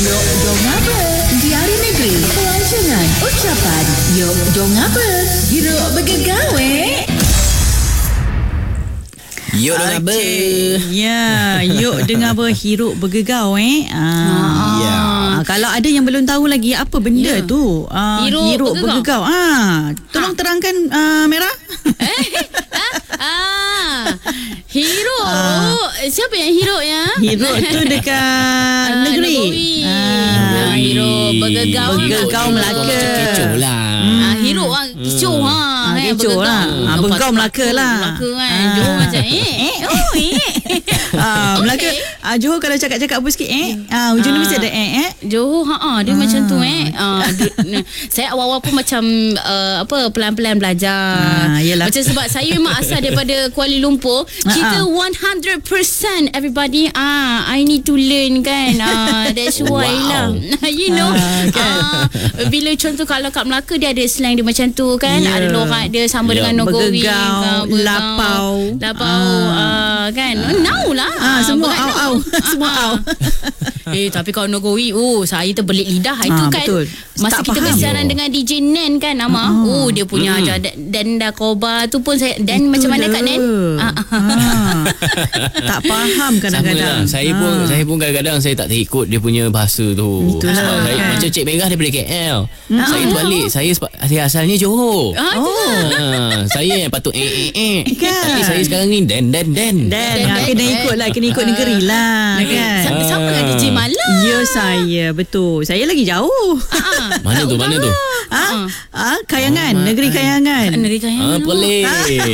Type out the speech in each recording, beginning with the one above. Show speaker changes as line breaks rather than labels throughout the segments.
Yok dong apa? Diari Negeri, pelancongan ucapan. Yok dong apa? Hiruk bergegawe.
Yuk dengar apa?
Ya, yuk dengar apa hiruk bergegau
Ya.
Kalau ada yang belum tahu lagi apa benda tu, hiruk bergegau. Tolong terangkan Merah.
Hiruk. Siapa yang hiruk ya?
Hiruk tu dekat negeri.
Hiruk bergegau.
Bergegau Melaka.
Kecoh lah.
Hiruk kecoh
kecoh lah. Bergegau Melaka lah.
Melaka kan. Johor macam
Melaka. Johor kalau cakap-cakap apa sikit hujung ni mesti ada
Johor dia macam tu saya awal-awal pun macam pelan-pelan belajar.
Yelah.
Macam sebab saya memang asal daripada Kuala Lumpur. Kita 100% everybody I need to learn kan. That's why lah. You know. Bila contoh kalau kat Melaka dia ada slang dia macam tu kan. Ada lorak dia sama dengan Nogowi.
Lapau
kan. Now lah.
Semua au. Semua au.
Tapi kalau Nogowi saya terbelit lidah. Itu kan
betul.
masa
tak
kita
faham.
bersiaran dengan DJ Nen kan Nama. Dia punya ajar Dan Dakoba tu pun saya Dan macam mana Kak Nen?
Tak faham kadang-kadang.
Saya pun kadang-kadang saya tak terikut dia punya bahasa tu.
Itulah,
Sebab saya
kan.
macam Cik Merah daripada KL. Saya balik saya asalnya Johor. Saya yang patut tapi saya sekarang ni Dan
kena ikut negeri lah kan.
Sama dengan DJ Mala.
Ya saya betul. Saya lagi jauh.
Mana tu?
Kayangan, negeri Kayangan.
Negeri Kayangan.
Boleh.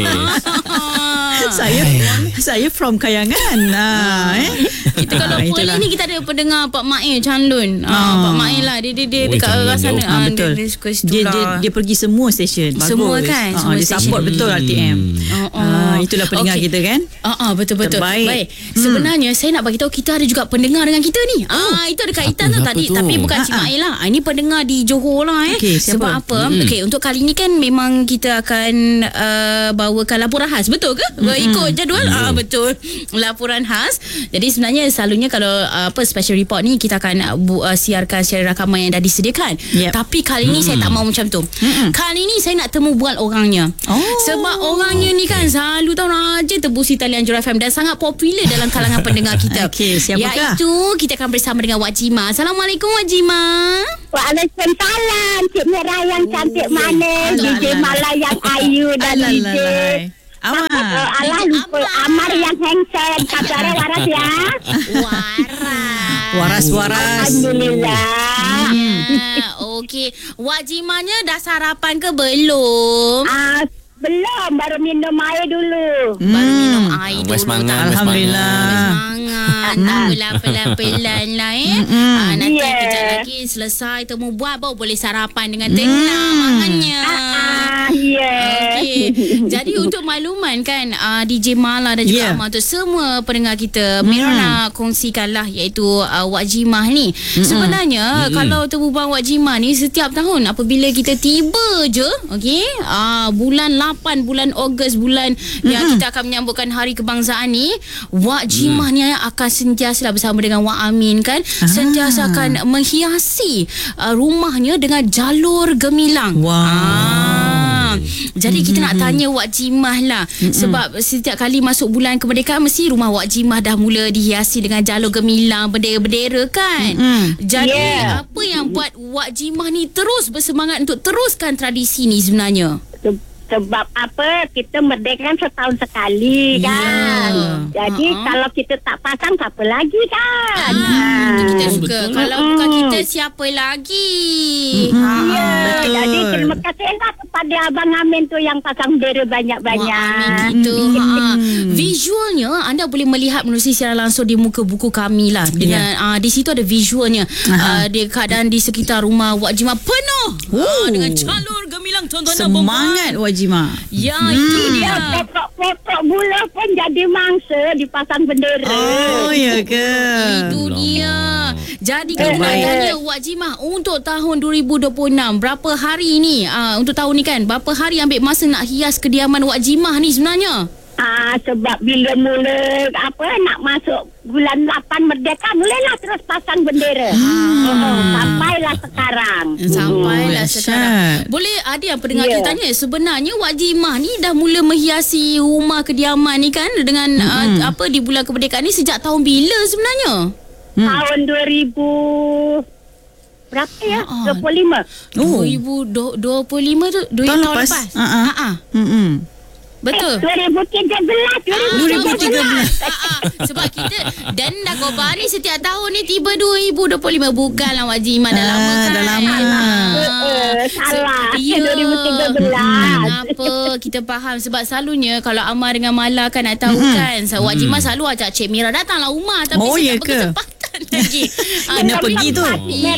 Saya from Kayangan.
Kita kalau boleh ni kita ada pendengar Pak Mail Chanlun. Pak Mail lah dia dekat arah sana.
Betul.
Dia suka situ lah.
Dia pergi semua stesen.
Semua
Bagus.
kan, semua
dia support
stesen.
betul RTM. Itulah pendengar kita kan.
Betul.
Terbaik.
Baik. Sebenarnya saya nak bagi tahu kita ada juga pendengar dengan kita ni. Itu ada kaitan
Apa
tadi
tu?
tapi bukan Cik Mail lah. Ini pendengar di Johor lah
Okey, siapa?
Sebab apa? Okey, untuk kali ni kan memang kita akan bawakan laporan khas. Betul ke? Ikut jadual. Betul. Laporan khas. Jadi sebenarnya selalunya kalau special report ni kita akan siarkan secara rakaman yang dah disediakan. Tapi kali ni saya tak mau macam tu. Kali ni saya nak temu bual orangnya. Sebab orangnya ni kan selalu tahu rajin tebus talian Jura FM dan sangat popular dalam kalangan pendengar kita.
Okey, siapakah?
Iaitu kita akan bersama dengan Wak Jima. Assalamualaikum Wak Jima.
Waalaikumsalam. Cik Merah yang cantik manis, DJ Mala yang ayu dan DJ Alah lupa Amar yang handsome. Kabar waras ya.
Waras.
Alhamdulillah.
Okey. Wak Jimanya dah sarapan ke belum?
Belum, baru minum air dulu.
Baru minum air dulu.
Semangat.
Alhamdulillah.
Tahulah pelan-pelan lah nanti kejap lagi selesai temu buat baru boleh sarapan dengan tenang makannya. Okey. Jadi untuk makluman kan DJ Mala dan juga Amal tu semua pendengar kita Merah nak kongsikanlah iaitu Wak Jimah ni. Sebenarnya kalau temu buat Wak Jimah ni setiap tahun apabila kita tiba je bulan 8 bulan Ogos bulan yang kita akan menyambutkan hari kebangsaan ni Wak Jimah ni akan sentiasa bersama dengan Wak Amin kan sentiasa akan menghiasi rumahnya dengan jalur gemilang. Jadi kita nak tanya Wak Jimah lah sebab setiap kali masuk bulan kemerdekaan mesti rumah Wak Jimah dah mula dihiasi dengan jalur gemilang bendera-bendera kan. Jadi apa yang buat Wak Jimah ni terus bersemangat untuk teruskan tradisi ni sebenarnya?
Sebab apa? Kita merdeka kan setahun sekali kan. Jadi kalau kita tak pasang apa lagi kan.
Kita suka. Kalau bukan kita siapa lagi?
Betul. Jadi terima kasihlah kepada Abang Amin tu yang pasang bendera banyak-banyak.
Visualnya anda boleh melihat menerusi siaran langsung di muka buku kami lah. Dengan di situ ada visualnya. Di keadaan di sekitar rumah Wak Jimah penuh dengan jalur gemilang tontonan
semangat Wak Jimah.
Ya, itu dia.
Pokok bula pun jadi mangsa dipasang bendera.
Oh, ya ke?
Itu dia. Jadi kita nak tanya Wak Jimah untuk tahun 2026 berapa hari ni? Untuk tahun ni kan berapa hari ambil masa nak hias kediaman Wak Jimah ni sebenarnya?
Sebab bila mula nak masuk bulan 8 merdeka, mulalah terus pasang bendera. Sampailah sekarang.
Sampailah sekarang. Boleh ada yang pendengar kita tanya, sebenarnya Wak Jimah ni dah mula menghiasi rumah kediaman ni kan dengan di bulan kemerdekaan ni sejak tahun bila sebenarnya?
Tahun 2000 berapa ya? 25.
2025 tu 2 tahun lepas. Betul.
2013.
Sebab kita dan dah khabar ni setiap tahun ni tiba 2025. Bukanlah Wak Jimah dah lama kan.
Dah lama.
Salah. 2013.
Kenapa kita faham? Sebab selalunya kalau Amar dengan Mala kan nak tahu kan, Wak Jimah selalu ajak Cik Mira datanglah rumah, tapi setiap berkesempatan lagi
kena pergi tu.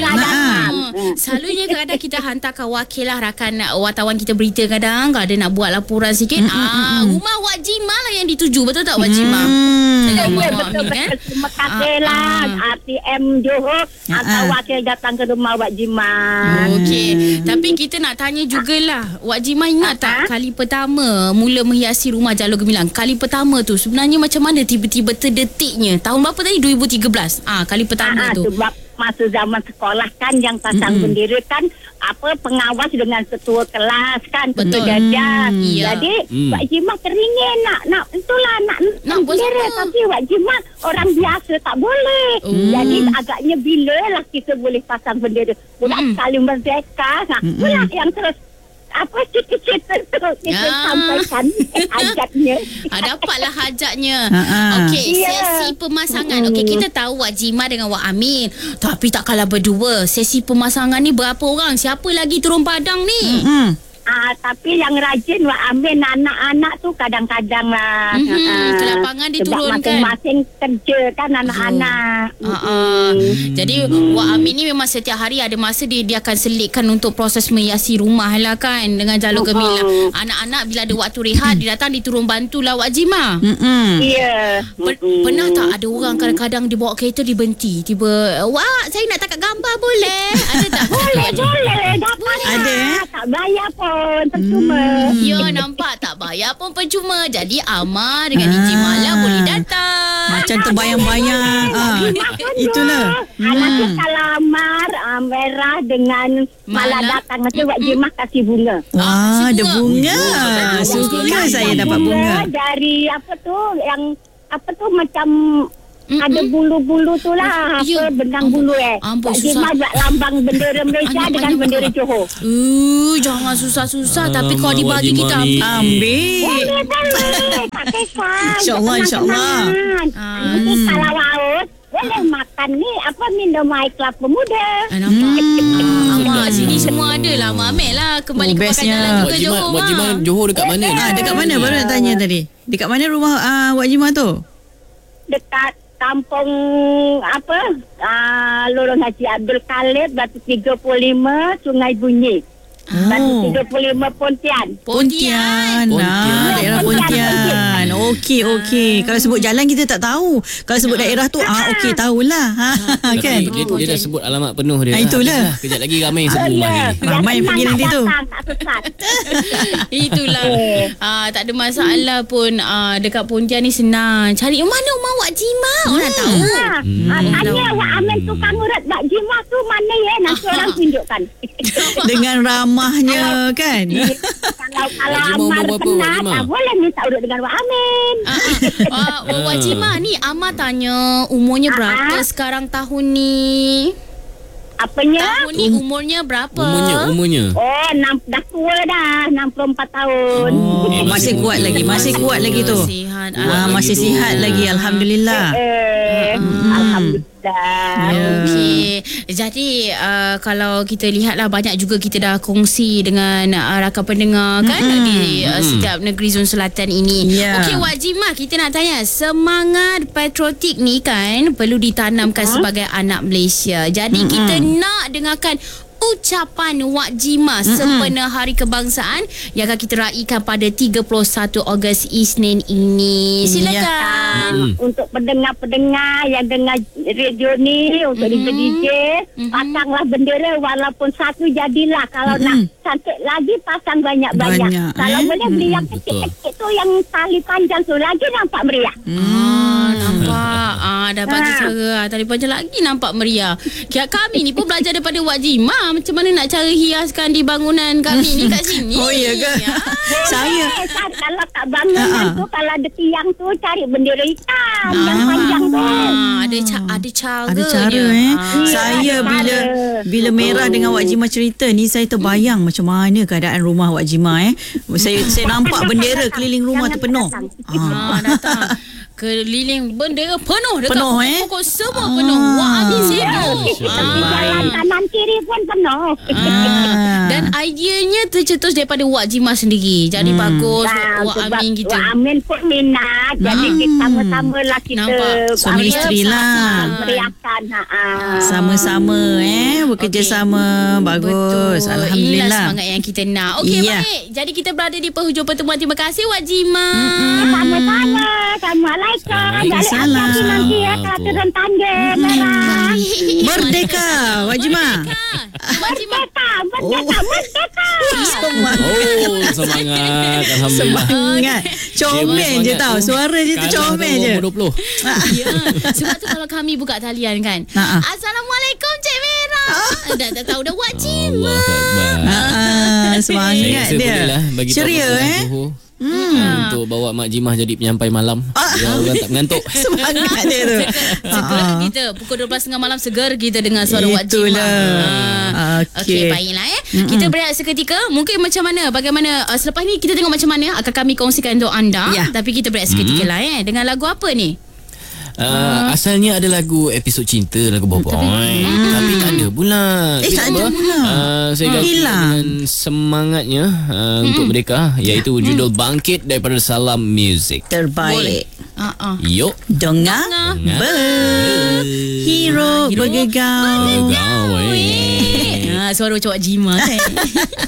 Selalunya kadang-kadang kita hantarkan wakil lah, rakan wartawan kita berita kadang kalau ada nak buat laporan sikit. Rumah Wak Jimah lah yang dituju. Betul tak Wak Jimah?
Betul. Terima kasih lah RTM Johor atau wakil datang ke rumah Wak Jimah.
Okey. Tapi kita nak tanya jugalah, Wak Jimah ingat tak kali pertama mula menghiasi rumah Jalur Gemilang? Kali pertama tu sebenarnya macam mana tiba-tiba terdetiknya? Tahun berapa tadi? 2013. Kali pertama tu.
Sebab masa zaman sekolah kan yang pasang bendera kan pengawas dengan ketua kelas kan, ketua jajar. Jadi Wak Jimah teringin nak bendera, tapi Wak Jimah orang biasa tak boleh. Jadi agaknya bila lah kita boleh pasang bendera bulan sekali merdeka. Pula yang terus cita-cita tu kita sampaikan hajatnya.
Dapatlah hajatnya. Okey, sesi pemasangan. Okey, kita tahu Wak Jimah dengan Wak Amin, tapi tak kalah berdua. Sesi pemasangan ni berapa orang? Siapa lagi turun padang ni?
Tapi yang rajin Wak Amin, anak-anak tu kadang-kadang lah
ke lapangan diturunkan.
Sebab masing-masing kerja kan anak-anak.
Jadi Wak Amin ni memang setiap hari ada masa dia akan selitkan untuk proses menghiasi rumah lah kan, dengan Jalur Gemilang. Anak-anak bila ada waktu rehat dia datang diturun bantulah Wak Jimah.
Ya.
Pernah tak ada orang kadang-kadang dia bawa kereta dia berhenti, tiba, Wak saya nak tangkap gambar boleh? Ada tak?
Boleh dapat.
Ada
tak bayar pun, percuma.
Ya, nampak tak bayar pun percuma. Jadi Amar dengan DJ Mala boleh datang.
Macam terbayang-bayang. Itulah.
Anak tu kalau Amar merah dengan Mala datang, nanti Wak Jimah kasih bunga.
Wah, ada bunga. Suka saya dapat bunga.
Dari macam ada bulu-bulu tu lah. Benang bulu
Ampun,
Wak Jimah buat lambang bendera Malaysia dengan bendera Johor.
Jangan susah-susah. Tapi kalau dibagi kita
ambil.
Boleh. Tak kisah.
InsyaAllah.
Nanti kalau haus boleh makan ni minum air kelapa muda.
Mak sini semua ada lah. Mak Amel lah kembali ke makan jalan juga Johor.
Wak Jimah Johor dekat mana ni?
Dekat mana? Baru nak tanya tadi. Dekat mana rumah Wak Jimah tu?
Dekat kampung Lorong Haji Abdul Khalid, Batu 35, Sungai Bunyi. Batu 35
Pontian. Daerah Pontian. Okey. Kalau sebut jalan kita tak tahu. Kalau sebut daerah tu okey tahulah. Kan?
Dia dah sebut alamat penuh dia.
Itulah.
Kejap lagi ramai yang sebut rumah ni.
Ramai yang pergi nanti tu.
Itulah. Tak ada masalah pun. Dekat Pontian ni senang. Cari mana rumah Wak Jimah. Orang tahu.
Tanya Wak Amin tukang urat Wak Jimah tu mana nanti orang tunjukkan.
Dengan ramahnya kan.
Kalau Amar penat boleh minta urut dengan Wak Amin.
Wak Jimah ni Amar tanya umurnya berapa sekarang tahun ni?
Apanya?
Tahun ni umurnya berapa?
Umurnya.
Dah tua dah, 64 tahun.
Masih kuat lagi tu.
Sihat.
Masih sihat lagi, alhamdulillah.
Alhamdulillah.
Okey. Jadi kalau kita lihatlah banyak juga kita dah kongsi dengan rakan pendengar kan di setiap negeri Zon Selatan ini. Okey Wak Jimah, kita nak tanya, semangat patriotik ni kan perlu ditanamkan sebagai anak Malaysia. Jadi kita nak dengarkan ucapan Wak Jimah sempena Hari Kebangsaan yang akan kita raikan pada 31 Ogos Isnin ini. Silakan.
Untuk pendengar-pendengar yang dengar radio ni, untuk DJ, pasanglah bendera walaupun satu jadilah. Kalau nak cantik lagi, pasang banyak-banyak. Kalau boleh beli yang kecil-kecil tu, yang tali panjang tu, lagi nampak meriah.
Nampak. Dapat cara tali panjang lagi nampak meriah. Kami ni pun belajar daripada Wak Jimah macam mana nak cara hiaskan di bangunan kami ni kat sini.
Oh ya ke? Saya
kalau kat bangunan tu, kalau ada tiang tu, cari bendera hitam yang panjang tu.
Ada cara.
ada cara Saya bila Merah dengan Wak Jimah cerita ni, saya terbayang macam mana keadaan rumah Wak Jimah Saya nampak bendera keliling rumah tu penuh.
Datang. Keliling bendera penuh dekat
penuh
pokok semua penuh. Wah, habis itu.
Jalan kanan kiri pun penuh.
Dan ideanya tercetus daripada Wak Jimah sendiri. Jadi bagus Wak Amin kita.
Wak Amin pun minat. Jadi kita sama-sama lah kita.
Suami isteri lah.
Meriahkan.
Sama-sama bekerjasama. Bagus.
Betul.
Alhamdulillah.
Inilah semangat yang kita nak. Okey, baik. Jadi kita berada di penghujung pertemuan. Terima kasih Wak Jimah.
Sama-sama. Assalamualaikum.
Waalaikumsalam.
Nanti ya turun tangga Merah.
Merdeka Wak Jimah.
Merdeka.
Semangat. Alhamdulillah.
Semangat. Comel je tau. Suara je tu comel je.
Umur 20.
Ya. Sebab tu kalau kami buka talian kan. Assalamualaikum Cik Merah. Dah tahu dah Wak Jimah.
Semangat dia. Ceria
untuk bawa Mak Jimah jadi penyampai malam. Biar orang tak mengantuk.
Semangat dia tu.
Seger kita pukul 12.30 malam, seger kita dengan suara Wak Jimah. Okey, baiklah Kita berehat seketika. Mungkin macam mana, bagaimana selepas ni kita tengok macam mana akan kami kongsikan untuk anda. Tapi kita berehat seketika lah dengan lagu apa ni?
Asalnya ada lagu episod cinta, lagu Boboy, tapi tak ada pula.
Tak ada pula.
Saya ganti dengan semangatnya untuk mereka, iaitu judul Bangkit daripada Salam Music.
Terbaik.
Yuk
Dengar Hero bergegar.
Suara macam Wak Jimah kan.